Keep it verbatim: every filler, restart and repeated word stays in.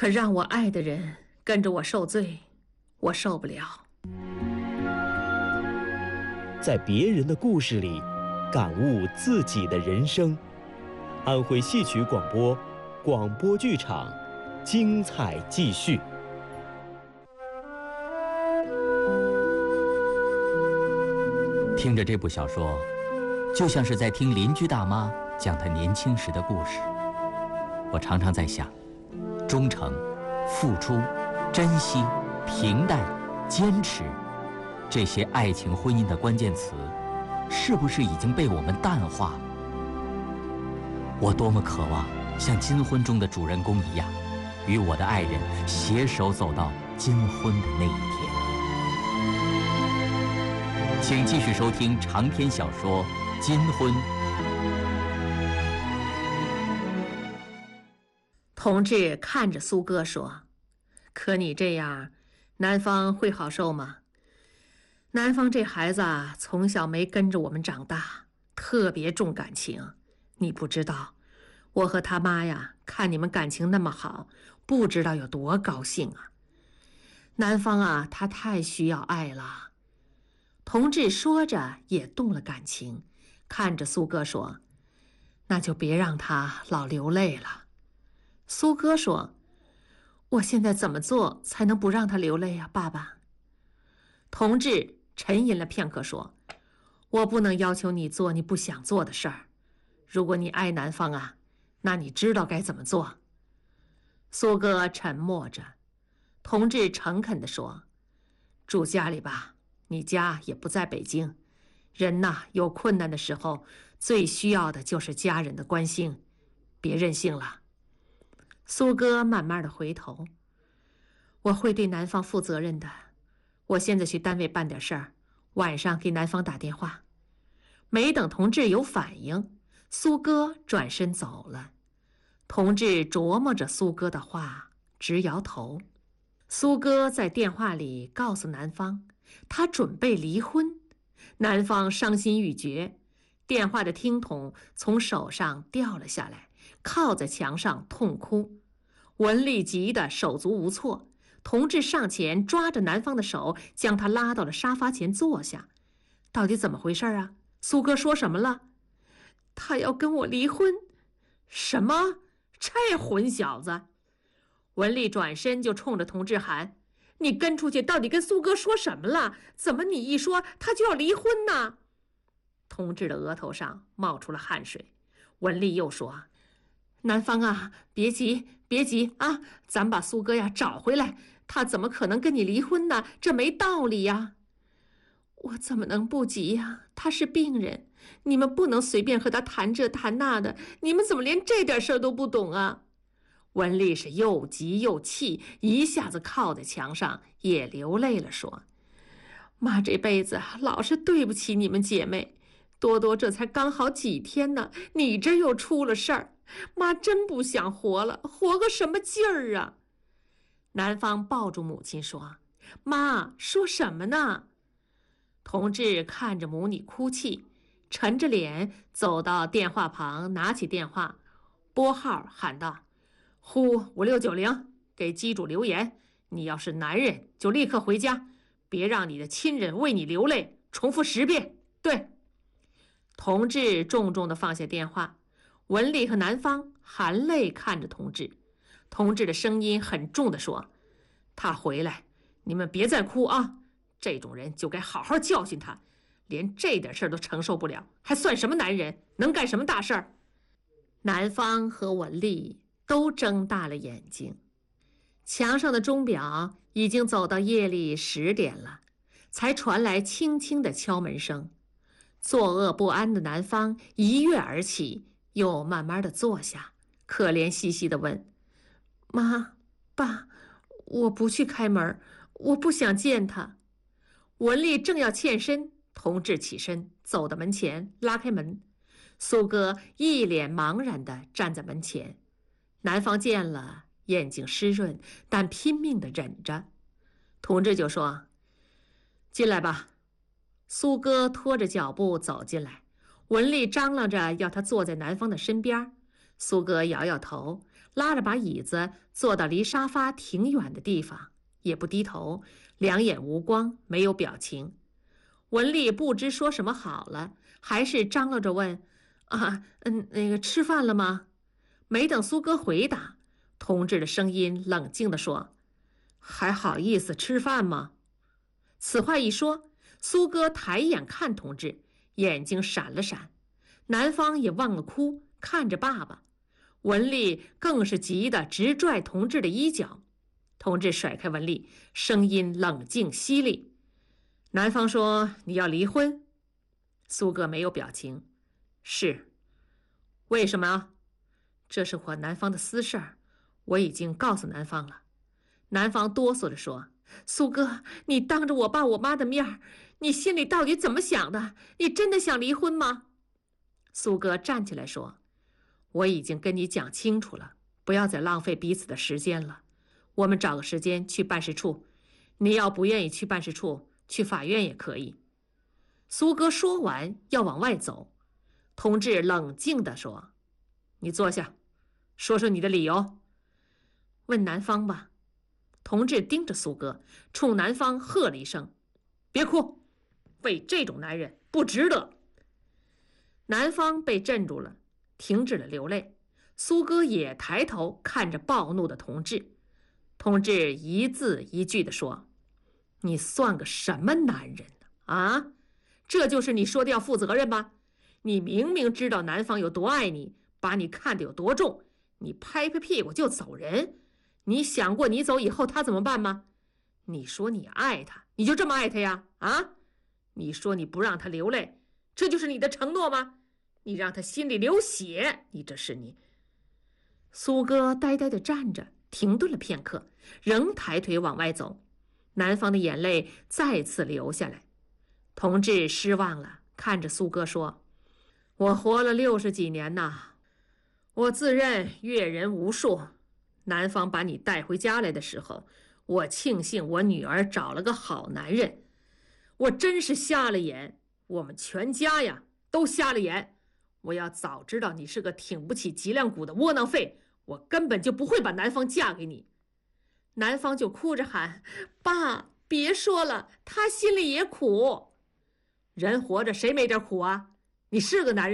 可让我爱的人跟着我受罪，我受不了。 在别人的故事里，感悟自己的人生。安徽戏曲广播，广播剧场，精彩继续。 听着这部小说，就像是在听邻居大妈讲她年轻时的故事。我常常在想，忠诚、付出、珍惜、平淡、坚持，这些爱情婚姻的关键词，是不是已经被我们淡化？我多么渴望像金婚中的主人公一样，与我的爱人携手走到金婚的那一天。请继续收听长篇小说《金婚》。 同志看着苏哥说：“可你这样，南方会好受吗？南方这孩子啊，从小没跟着我们长大，特别重感情。你不知道，我和他妈呀，看你们感情那么好，不知道有多高兴啊。南方啊，他太需要爱了。”同志说着也动了感情，看着苏哥说：“那就别让他老流泪了。”苏哥说：“我现在怎么做才能不让他流泪啊，爸爸？”同志沉吟了片刻说：“我不能要求你做你不想做的事儿。如果你爱南方啊，那你知道该怎么做。”苏哥沉默着，同志诚恳地说：“住家里吧，你家也不在北京。人呐，有困难的时候，最需要的就是家人的关心，别任性了。”苏哥慢慢的回头：“我会对南方负责任的。我现在去单位办点事儿，晚上给南方打电话。”没等同志有反应，苏哥转身走了。同志琢磨着苏哥的话，直摇头。苏哥在电话里告诉南方，他准备离婚。南方伤心欲绝，电话的听筒从手上掉了下来，靠在墙上痛哭。文丽急得手足无措，同志上前抓着南方的手，将他拉到了沙发前坐下。到底怎么回事啊？苏哥说什么了？他要跟我离婚。什么？这混小子！文丽转身就冲着同志喊：“你跟出去，到底跟苏哥说什么了？怎么你一说他就要离婚呢？”同志的额头上冒出了汗水。文丽又说：“南方啊，别急别急啊，咱把苏哥呀找回来，他怎么可能跟你离婚呢？这没道理呀。”“我怎么能不急呀？他是病人，你们不能随便和他谈这谈那的，你们怎么连这点事儿都不懂啊？”文丽是又急又气，一下子靠在墙上，也流泪了，说：“妈这辈子老是对不起你们姐妹，多多这才刚好几天呢，你这又出了事儿，妈真不想活了，活个什么劲儿啊！”南方抱住母亲说：“妈，说什么呢？”同志看着母女哭泣，沉着脸走到电话旁，拿起电话，拨号喊道：“呼五六九零，给机主留言，你要是男人就立刻回家，别让你的亲人为你流泪，重复十遍。”对。同志重重地放下电话，文丽和南方含泪看着同志。同志的声音很重地说：“他回来，你们别再哭啊！这种人就该好好教训他，连这点事儿都承受不了，还算什么男人？能干什么大事儿？”南方和文丽都睁大了眼睛。墙上的钟表已经走到夜里十点了，才传来轻轻的敲门声。作恶不安的南方一跃而起，又慢慢的坐下，可怜兮兮的问：“妈，爸，我不去开门，我不想见他。”文丽正要欠身，同志起身走到门前，拉开门。苏哥一脸茫然地站在门前。南方见了，眼睛湿润，但拼命地忍着。同志就说：“进来吧。”苏哥拖着脚步走进来，文丽张罗着要他坐在南方的身边。苏哥摇摇头， 拉着把椅子坐到离沙发挺远的地方，也不低头，两眼无光，没有表情。文丽不知说什么好了，还是张罗着问：“啊，嗯，那个吃饭了吗？”没等苏哥回答，同志的声音冷静地说：“还好意思吃饭吗？”此话一说，苏哥抬眼看同志，眼睛闪了闪。南方也忘了哭，看着爸爸。文丽更是急得直拽同志的衣角。同志甩开文丽，声音冷静犀利：“南方说你要离婚？”苏哥没有表情。“是。”“为什么？”“这是我南方的私事儿，我已经告诉南方了。”南方哆嗦着说：“苏哥，你当着我爸我妈的面儿，你心里到底怎么想的？你真的想离婚吗？”苏哥站起来说：“我已经跟你讲清楚了，不要再浪费彼此的时间了。我们找个时间去办事处，你要不愿意去办事处，去法院也可以。”苏哥说完要往外走，同志冷静地说：“你坐下，说说你的理由。”“问南方吧。”同志盯着苏哥，冲南方喝了一声：“别哭，为这种男人不值得。”南方被镇住了，停止了流泪。苏哥也抬头看着暴怒的同志，同志一字一句地说：“你算个什么男人呢？啊，这就是你说的要负责任吗？你明明知道南方有多爱你，把你看得有多重，你拍拍屁股就走人。你想过你走以后他怎么办吗？你说你爱他，你就这么爱他呀？啊？你说你不让他流泪，这就是你的承诺吗？你让他心里流血，你这是你……”苏哥呆呆地站着，停顿了片刻，仍抬腿往外走。南方的眼泪再次流下来。同志失望了，看着苏哥说：“我活了六十几年呐，我自认阅人无数。南方把你带回家来的时候，我庆幸我女儿找了个好男人。我真是瞎了眼，我们全家呀都瞎了眼。我要早知道你是个挺不起脊梁骨的窝囊废，我根本就不会把南方嫁给你。”南方就哭着喊：“爸，别说了，他心里也苦。人活着谁没点苦啊？你是个男人。”